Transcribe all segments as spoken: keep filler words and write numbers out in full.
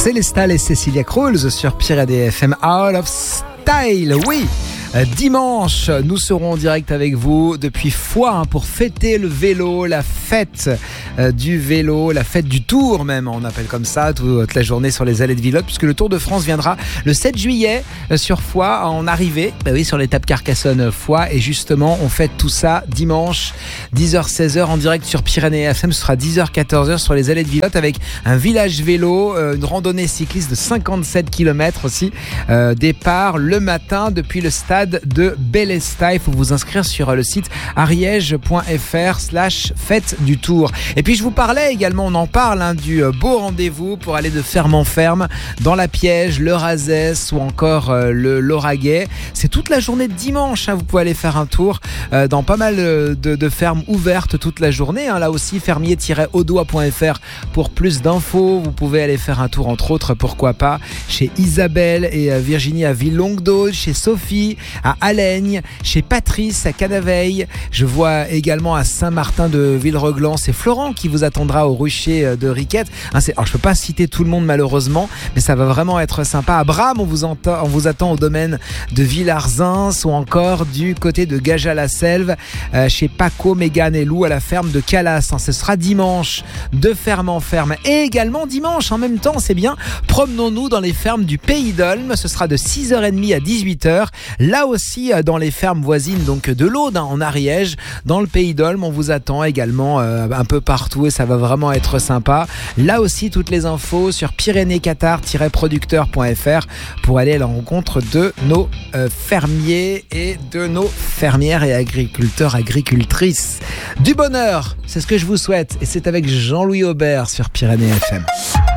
Célestal et Cécilia Cruz sur Pyrénées F M. Out of Style, oui. Dimanche, nous serons en direct avec vous depuis Foix hein, pour fêter le vélo, la fête euh, du vélo, la fête du Tour même, on appelle comme ça toute la journée sur les allées de Villotte, puisque le Tour de France viendra le sept juillet euh, sur Foix en arrivée, bah oui, sur l'étape Carcassonne-Foix, et justement on fête tout ça dimanche dix heures seize heures en direct sur Pyrénées F M. Ce sera dix heures quatorze heures sur les allées de Villotte avec un village vélo, euh, une randonnée cycliste de cinquante-sept kilomètres aussi, euh, départ le matin depuis le stade de Bélestat. Il faut vous inscrire sur le site ariège.fr slash fête du Tour. Et puis je vous parlais également, on en parle hein, du beau rendez-vous pour aller de ferme en ferme dans la Piège, le Razès ou encore euh, le Lauragais. C'est toute la journée de dimanche, hein, vous pouvez aller faire un tour euh, dans pas mal de, de fermes ouvertes toute la journée, hein. Là aussi fermier tiret audois point f r pour plus d'infos. Vous pouvez aller faire un tour entre autres, pourquoi pas, chez Isabelle et Virginie à Ville-Longue-d'Aude, chez Sophie à Alaigne, chez Patrice à Canaveille. Je vois également à Saint-Martin de Villereglan, c'est Florent qui vous attendra au rucher de Riquette. Hein, c'est, alors je peux pas citer tout le monde malheureusement, mais ça va vraiment être sympa. À Bram, on vous, entend, on vous attend au domaine de Villarzins ou encore du côté de Gaja-la-Selve, euh, chez Paco, Mégane et Lou à la ferme de Calas. Hein, ce sera dimanche de ferme en ferme et également dimanche en même temps, c'est bien. Promenons-nous dans les fermes du Pays d'Olme. Ce sera de six heures trente à dix-huit heures. Là aussi, dans les fermes voisines donc de l'Aude, hein, en Ariège, dans le Pays d'Olme, on vous attend également euh, un peu partout et ça va vraiment être sympa. Là aussi, toutes les infos sur pyrénées qatar tiret producteur point f r pour aller à la rencontre de nos euh, fermiers et de nos fermières et agriculteurs, agricultrices. Du bonheur, c'est ce que je vous souhaite et c'est avec Jean-Louis Aubert sur Pyrénées F M.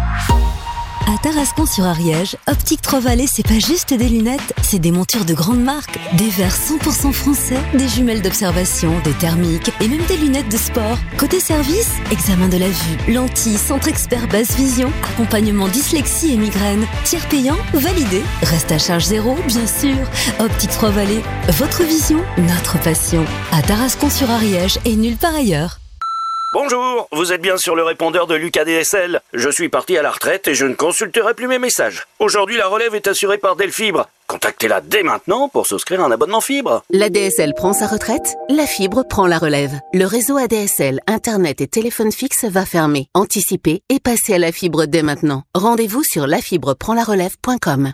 À Tarascon-sur-Ariège, Optique Trois Vallées, c'est pas juste des lunettes, c'est des montures de grandes marques, des verres cent pour cent français, des jumelles d'observation, des thermiques et même des lunettes de sport. Côté service, examen de la vue, lentilles, centre expert basse vision, accompagnement dyslexie et migraine, tiers payant, validé, reste à charge zéro, bien sûr. Optique Trois Vallées, votre vision, notre passion. À Tarascon-sur-Ariège et nulle part ailleurs. Bonjour, vous êtes bien sur le répondeur de Lucas D S L. Je suis parti à la retraite et je ne consulterai plus mes messages. Aujourd'hui, la relève est assurée par Delfibre. Contactez-la dès maintenant pour souscrire un abonnement fibre. La D S L prend sa retraite, la fibre prend la relève. Le réseau A D S L, Internet et téléphone fixe va fermer. Anticipez et passez à la fibre dès maintenant. Rendez-vous sur la fibre prend la relève point com.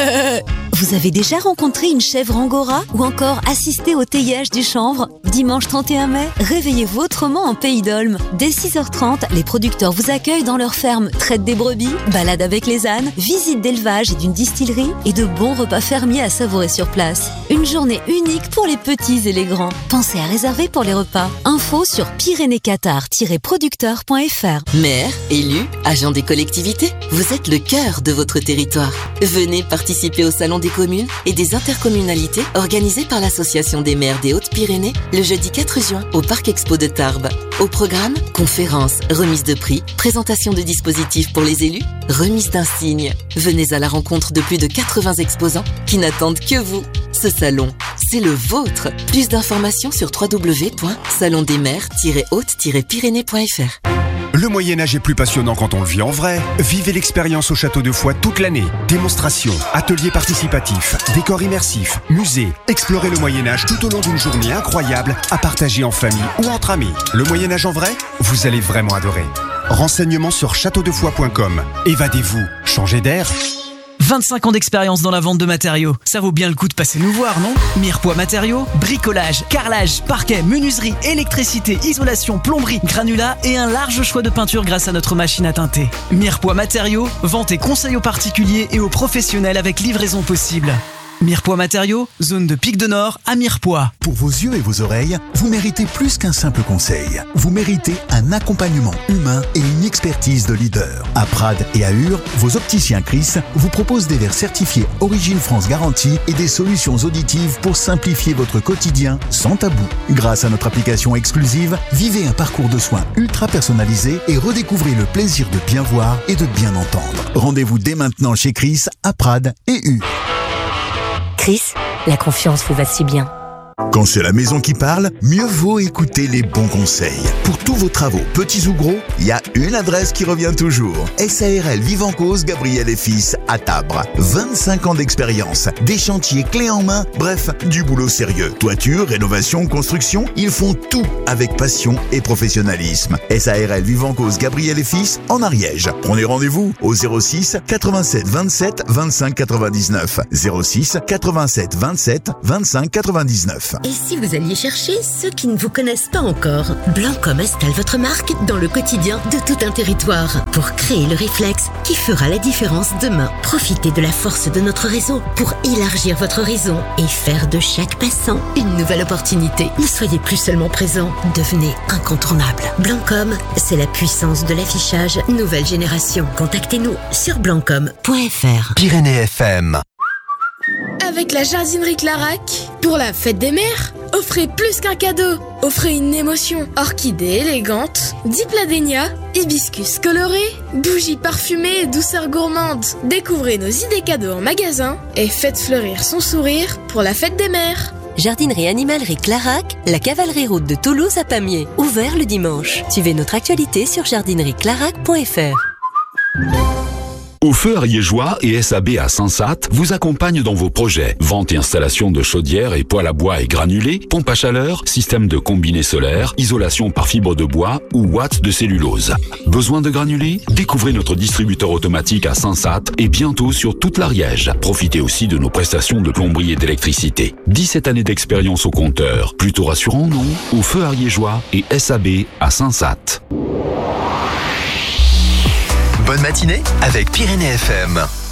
Vous avez déjà rencontré une chèvre angora ou encore assisté au théiage du chanvre? Dimanche trente et un mai, réveillez-vous autrement en Pays d'Olme. Dès six heures trente, les producteurs vous accueillent dans leur ferme, traitent des brebis, balade avec les ânes, visite d'élevage et d'une distillerie et de bons repas fermiers à savourer sur place. Une journée unique pour les petits et les grands. Pensez à réserver pour les repas. Info sur pyrénées qatar tiret producteur point f r. Maire, élu, agent des collectivités, vous êtes le cœur de votre territoire. Venez participer au Salon des communes et des intercommunalités organisé par l'Association des maires des Hautes-Pyrénées le jeudi quatre juin au Parc Expo de Tarbes. Au programme, conférences, remise de prix, présentation de dispositifs pour les élus, remise d'insignes. Venez à la rencontre de plus de quatre-vingts exposants qui n'attendent que vous. Ce salon, c'est le vôtre. Plus d'informations sur w w w point salon des maires tiret hautes tiret pyrénées point f r. Le Moyen-Âge est plus passionnant quand on le vit en vrai. Vivez l'expérience au château de Foix toute l'année. Démonstrations, ateliers participatifs, décors immersifs, musées. Explorez le Moyen-Âge tout au long d'une journée incroyable à partager en famille ou entre amis. Le Moyen-Âge en vrai, vous allez vraiment adorer. Renseignements sur château de foix point com. Évadez-vous, changez d'air. vingt-cinq ans d'expérience dans la vente de matériaux. Ça vaut bien le coup de passer nous voir, non? Mirepoix Matériaux, bricolage, carrelage, parquet, menuiserie, électricité, isolation, plomberie, granulat et un large choix de peinture grâce à notre machine à teinter. Mirepoix Matériaux, vente et conseil aux particuliers et aux professionnels avec livraison possible. Mirepoix Matériaux, zone de Pic de Nord à Mirepoix. Pour vos yeux et vos oreilles, vous méritez plus qu'un simple conseil. Vous méritez un accompagnement humain et une expertise de leader. À Prades et à Ur, vos opticiens Chris vous proposent des verres certifiés Origine France Garantie et des solutions auditives pour simplifier votre quotidien sans tabou. Grâce à notre application exclusive, vivez un parcours de soins ultra personnalisé et redécouvrez le plaisir de bien voir et de bien entendre. Rendez-vous dès maintenant chez Chris à Prades et Ur. Chris, la confiance vous va si bien. Quand c'est la maison qui parle, mieux vaut écouter les bons conseils. Pour tous vos travaux, petits ou gros, il y a une adresse qui revient toujours. S A R L Vivancause Gabriel et Fils à Tabre. vingt-cinq ans d'expérience, des chantiers clés en main, bref, du boulot sérieux. Toiture, rénovation, construction, ils font tout avec passion et professionnalisme. S A R L Vivancause Gabriel et Fils en Ariège. Prenez rendez-vous au zéro six quatre-vingt-sept vingt-sept vingt-cinq quatre-vingt-dix-neuf. zéro six quatre-vingt-sept vingt-sept vingt-cinq quatre-vingt-dix-neuf. Et si vous alliez chercher ceux qui ne vous connaissent pas encore? Blancom installe votre marque dans le quotidien de tout un territoire pour créer le réflexe qui fera la différence demain. Profitez de la force de notre réseau pour élargir votre horizon et faire de chaque passant une nouvelle opportunité. Ne soyez plus seulement présent, devenez incontournable. Blancom, c'est la puissance de l'affichage nouvelle génération. Contactez-nous sur blancom point f r. Pyrénées F M. Avec la jardinerie Clarac, pour la fête des mères, offrez plus qu'un cadeau. Offrez une émotion. Orchidées élégantes, dipladénia, hibiscus colorés, bougies parfumées et douceurs gourmandes. Découvrez nos idées cadeaux en magasin et faites fleurir son sourire pour la fête des mères. Jardinerie Animalerie Clarac, la cavalerie route de Toulouse à Pamiers. Ouvert le dimanche. Suivez notre actualité sur jardinerie clarac point f r. Au Feu Ariégeois et S A B à Sansat vous accompagnent dans vos projets. Vente et installation de chaudières et poêles à bois et granulés, pompe à chaleur, système de combiné solaire, isolation par fibre de bois ou watts de cellulose. Besoin de granulés? Découvrez notre distributeur automatique à Sansat et bientôt sur toute l'Ariège. Profitez aussi de nos prestations de plomberie et d'électricité. dix-sept années d'expérience au compteur. Plutôt rassurant, non? Au Feu Ariégeois et S A B à Sansat. Bonne matinée avec Pyrénées F M.